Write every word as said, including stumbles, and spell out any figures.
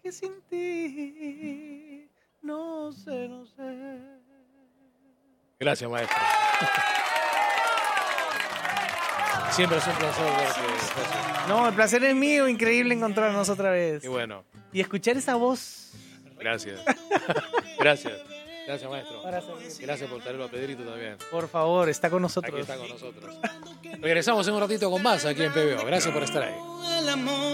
que sin ti, no sé, no sé. Gracias, maestro. Siempre es un placer verte, José. No, el placer es mío, increíble encontrarnos otra vez. Y bueno. Y escuchar esa voz. Gracias. Gracias. Gracias, maestro. Para servir. Gracias por traerlo a Pedrito también. Por favor, está con nosotros. Aquí está con nosotros. Regresamos en un ratito con más aquí en P B O. Gracias por estar ahí.